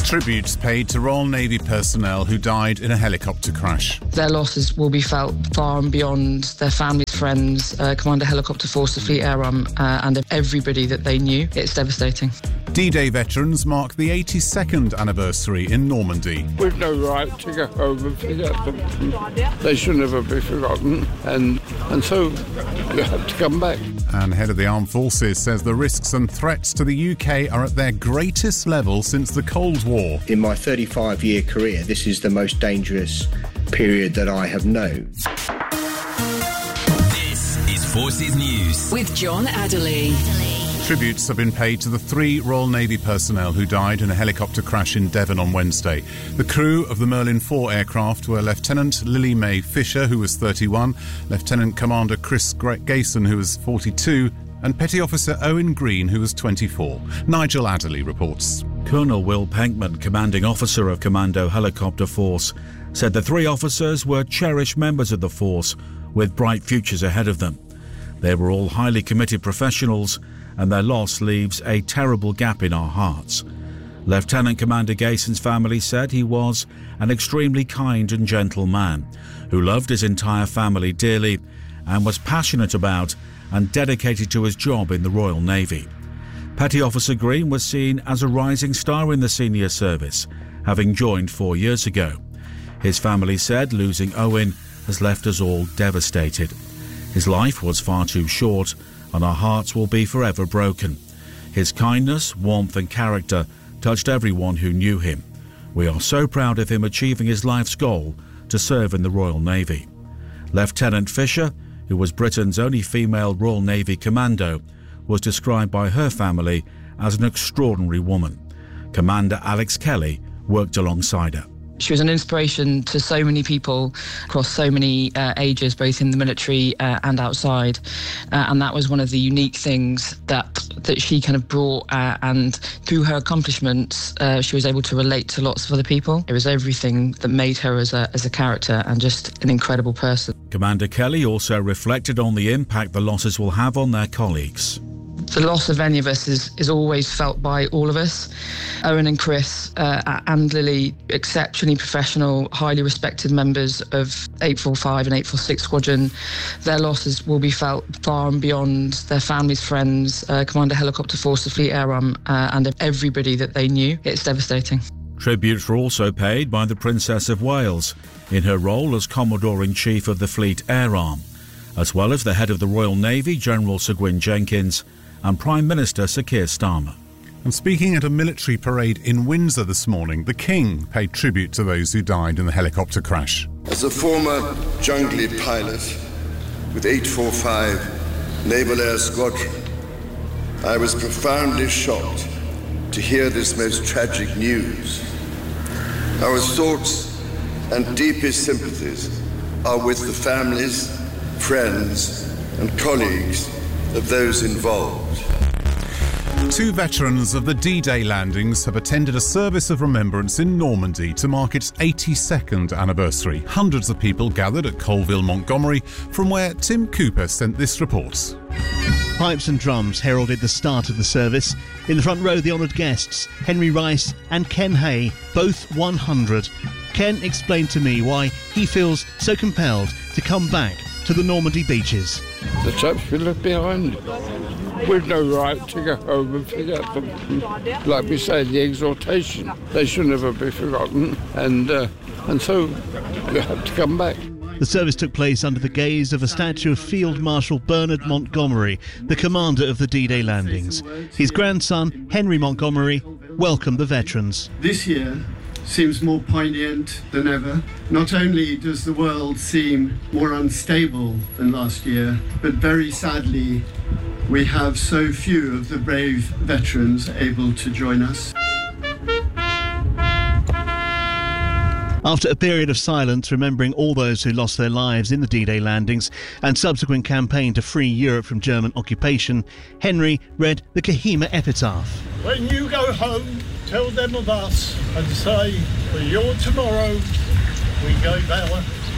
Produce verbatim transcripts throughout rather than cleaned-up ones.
Tributes paid to Royal Navy personnel who died in a helicopter crash. Their losses will be felt far and beyond their families, friends, uh, Commander Helicopter Force, the Fleet Air Arm, uh, and everybody that they knew. It's devastating. D-Day veterans mark the eighty-second anniversary in Normandy. We've no right to go home and forget them. They should never be forgotten, and and so you have to come back. And head of the Armed Forces says the risks and threats to the U K are at their greatest level since the Cold War. In my thirty-five-year career, this is the most dangerous period that I have known. This is Forces News with John Adderley. Tributes have been paid to the three Royal Navy personnel who died in a helicopter crash in Devon on Wednesday. The crew of the Merlin four aircraft were Lieutenant Lily Mae Fisher, who was thirty-one, Lieutenant Commander Chris Gayson, who was forty-two, and Petty Officer Owen Green, who was twenty-four. Nigel Adderley reports. Colonel Will Penkman, commanding officer of Commando Helicopter Force, said the three officers were cherished members of the force with bright futures ahead of them. They were all highly committed professionals, and their loss leaves a terrible gap in our hearts. Lieutenant Commander Gayson's family said he was an extremely kind and gentle man who loved his entire family dearly and was passionate about and dedicated to his job in the Royal Navy. Petty Officer Green was seen as a rising star in the senior service, having joined four years ago. His family said losing Owen has left us all devastated. His life was far too short, and our hearts will be forever broken. His kindness, warmth and character touched everyone who knew him. We are so proud of him achieving his life's goal to serve in the Royal Navy. Lieutenant Fisher, who was Britain's only female Royal Navy commando, was described by her family as an extraordinary woman. Commander Alex Kelly worked alongside her. She was an inspiration to so many people across so many uh, ages, both in the military uh, and outside. Uh, and that was one of the unique things that that she kind of brought. Uh, and through her accomplishments, uh, she was able to relate to lots of other people. It was everything that made her as a, as a character and just an incredible person. Commander Kelly also reflected on the impact the losses will have on their colleagues. The loss of any of us is, is always felt by all of us. Owen and Chris uh, and Lily, exceptionally professional, highly respected members of eight forty-five and eight forty-six Squadron. Their losses will be felt far and beyond their families, friends, uh, Commander Helicopter Force, the Fleet Air Arm, uh, and everybody that they knew. It's devastating. Tributes were also paid by the Princess of Wales in her role as Commodore-in-Chief of the Fleet Air Arm, as well as the head of the Royal Navy, General Sir Gwyn Jenkins, and Prime Minister Sir Keir Starmer. And speaking at a military parade in Windsor this morning, the King paid tribute to those who died in the helicopter crash. As a former jungly pilot with eight forty-five Naval Air Squadron, I was profoundly shocked to hear this most tragic news. Our thoughts and deepest sympathies are with the families, friends, and colleagues of those involved. Two veterans of the D-Day landings have attended a service of remembrance in Normandy to mark its eighty-second anniversary. Hundreds of people gathered at Colville, Montgomery, from where Tim Cooper sent this report. Pipes and drums heralded the start of the service. In the front row, the honoured guests, Henry Rice and Ken Hay, both one hundred. Ken explained to me why he feels so compelled to come back to the Normandy beaches. The chaps we left behind, we've no right to go home and forget them. Like we say, the exhortation, they should never be forgotten, and uh, and so you have to come back. The service took place under the gaze of a statue of Field Marshal Bernard Montgomery, the commander of the D-Day landings. His grandson, Henry Montgomery, welcomed the veterans. This year seems more poignant than ever. Not only does the world seem more unstable than last year, but very sadly, we have so few of the brave veterans able to join us. After a period of silence remembering all those who lost their lives in the D-Day landings and subsequent campaign to free Europe from German occupation, Henry read the Kohima epitaph. When you go home, tell them of us and say, for your tomorrow, we gave our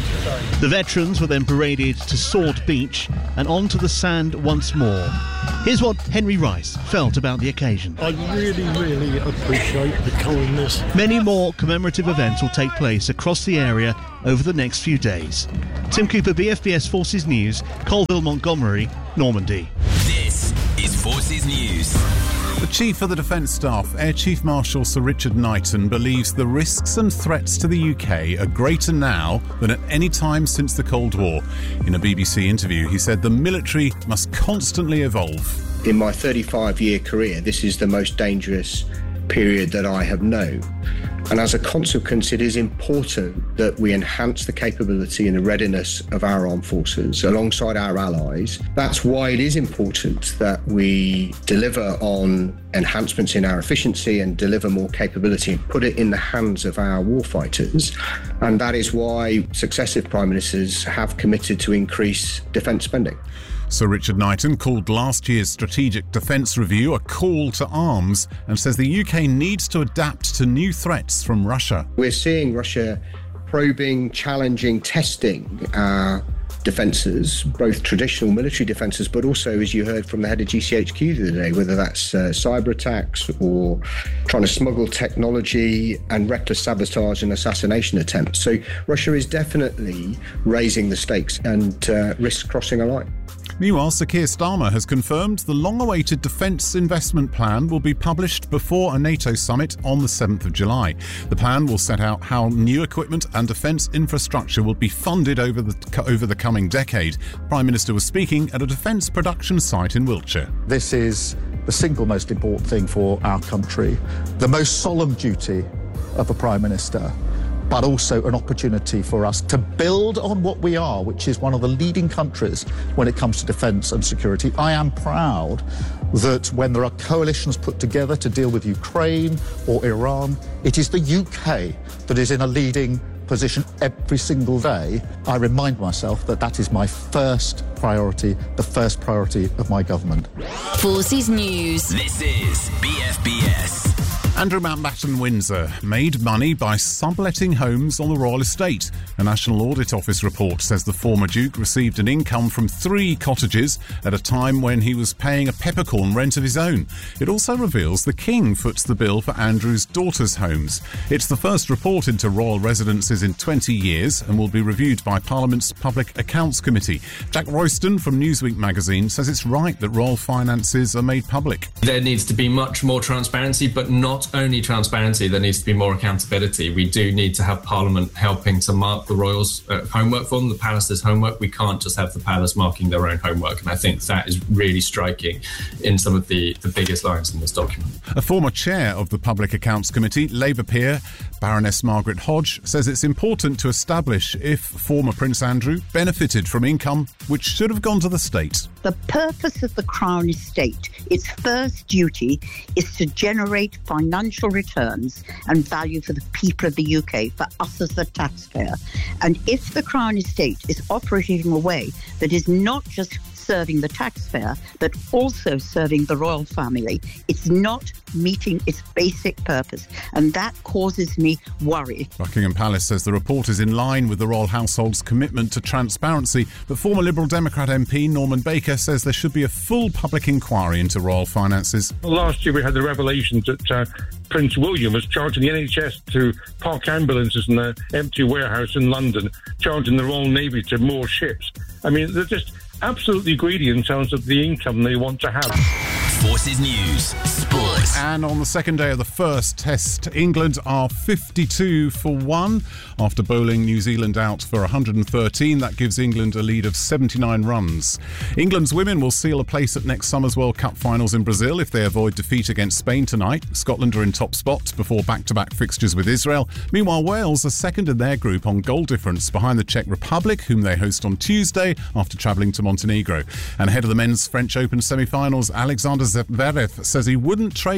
The veterans were then paraded to Sword Beach and onto the sand once more. Here's what Henry Rice felt about the occasion. I really, really appreciate the kindness. Many more commemorative events will take place across the area over the next few days. Tim Cooper, B F B S Forces News, Colville, Montgomery, Normandy. This is Forces News. The Chief of the Defence Staff, Air Chief Marshal Sir Richard Knighton, believes the risks and threats to the U K are greater now than at any time since the Cold War. In a B B C interview, he said the military must constantly evolve. In my thirty-five-year career, this is the most dangerous period that I have known. And as a consequence, it is important that we enhance the capability and the readiness of our armed forces alongside our allies. That's why it is important that we deliver on enhancements in our efficiency and deliver more capability and put it in the hands of our warfighters. And that is why successive Prime Ministers have committed to increase defence spending. Sir Richard Knighton called last year's Strategic Defence Review a call to arms and says the U K needs to adapt to new threats from Russia. We're seeing Russia probing, challenging, testing our defences, both traditional military defences, but also, as you heard from the head of G C H Q the other day, whether that's uh, cyber attacks or trying to smuggle technology and reckless sabotage and assassination attempts. So Russia is definitely raising the stakes and uh, risks crossing a line. Meanwhile, Sir Keir Starmer has confirmed the long-awaited defence investment plan will be published before a NATO summit on the seventh of July. The plan will set out how new equipment and defence infrastructure will be funded over the over the coming decade. The Prime Minister was speaking at a defence production site in Wiltshire. This is the single most important thing for our country, the most solemn duty of a Prime Minister, but also an opportunity for us to build on what we are, which is one of the leading countries when it comes to defence and security. I am proud that when there are coalitions put together to deal with Ukraine or Iran, it is the U K that is in a leading position every single day. I remind myself that that is my first priority, the first priority of my government. Forces News. This is B F B S. Andrew Mountbatten Windsor made money by subletting homes on the Royal Estate. A National Audit Office report says the former Duke received an income from three cottages at a time when he was paying a peppercorn rent of his own. It also reveals the King foots the bill for Andrew's daughter's homes. It's the first report into royal residences in twenty years and will be reviewed by Parliament's Public Accounts Committee. Jack Royston from Newsweek magazine says it's right that royal finances are made public. There needs to be much more transparency, but not only transparency, there needs to be more accountability. We do need to have Parliament helping to mark the royals' uh, homework for them, the palace's homework. We can't just have the palace marking their own homework, and I think that is really striking in some of the, the biggest lines in this document. A former chair of the Public Accounts Committee, Labour peer Baroness Margaret Hodge, says it's important to establish if former Prince Andrew benefited from income which should have gone to the state. The purpose of the Crown Estate, its first duty, is to generate financial returns and value for the people of the U K, for us as the taxpayer. And if the Crown Estate is operating in a way that is not just serving the taxpayer, but also serving the royal family, it's not meeting its basic purpose. And that causes me worry. Buckingham Palace says the report is in line with the royal household's commitment to transparency, but former Liberal Democrat M P Norman Baker says there should be a full public inquiry into royal finances. Well, last year we had the revelations that uh, Prince William was charging the N H S to park ambulances in an empty warehouse in London, charging the Royal Navy to moor ships. I mean, they're just absolutely greedy in terms of the income they want to have. Forces News, Sports. And on the second day of the first test, England are fifty-two for one. After bowling New Zealand out for one hundred thirteen, that gives England a lead of seventy-nine runs. England's women will seal a place at next summer's World Cup finals in Brazil if they avoid defeat against Spain tonight. Scotland are in top spot before back-to-back fixtures with Israel. Meanwhile, Wales are second in their group on goal difference behind the Czech Republic, whom they host on Tuesday after travelling to Montenegro. And ahead of the men's French Open semi-finals, Alexander Zverev says he wouldn't trade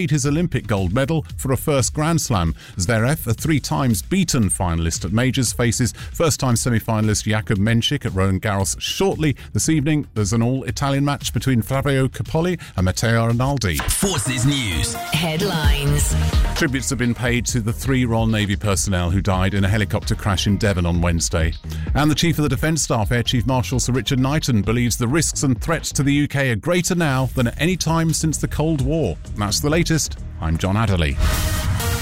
trade his Olympic gold medal for a first Grand Slam. Zverev, a three times beaten finalist at majors, faces first-time semi-finalist Jakub Menchik at Roland Garros shortly. This evening, there's an all-Italian match between Flavio Capoli and Matteo Rinaldi. Forces News headlines. Tributes have been paid to the three Royal Navy personnel who died in a helicopter crash in Devon on Wednesday. And the Chief of the Defence Staff, Air Chief Marshal Sir Richard Knighton, believes the risks and threats to the U K are greater now than at any time since the Cold War. That's the latest. I'm John Adderley.